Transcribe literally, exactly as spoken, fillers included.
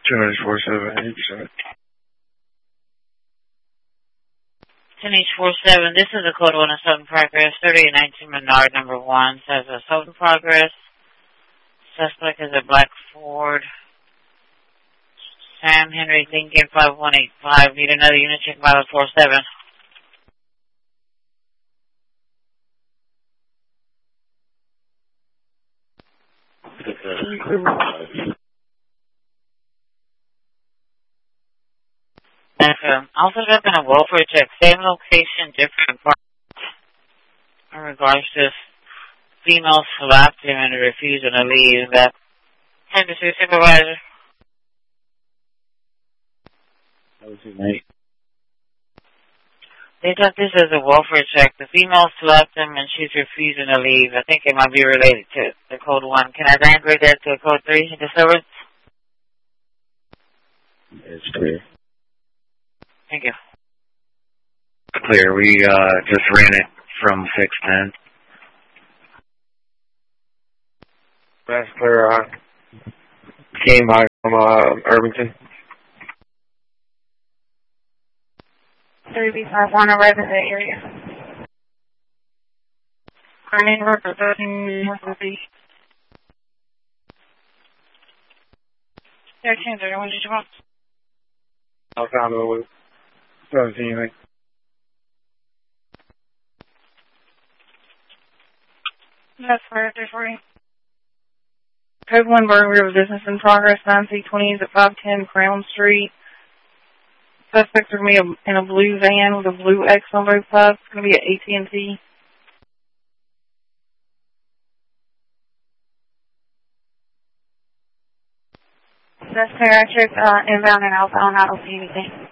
ten H four seven, eighty percent. ten H four seven, this is a code one assault in progress. thirty-eight nineteen Menard, number one, says assault in progress. Suspect is a black Ford. Sam Henry Lincoln five one eight five. Need another unit check by four seven. Okay. Also got in a welfare check. Same location, different part. In regards to female slapped him and refused to leave. That ten to six supervisor. That was his mate. They took this as a welfare check. The female slapped him and she's refusing to leave. I think it might be related to the code one. Can I downgrade that to code three? Disturbance? It's clear. Thank you. Clear. We uh, just ran it from six ten. That's clear. Uh, came by from uh, Irvington. three B five one arrived in that area. Our main road for thirteen northeast. thirteen, thirty-one, did you want? I found it with seventeen, I think. That's where there's for you. Code one burglary of business in progress, nine C twenty is at five ten Crown Street. Suspects are going to be in a blue van with a blue X on both sides. It's going to be at A T and T. That's clear. I checked uh, inbound and outbound. I don't see anything.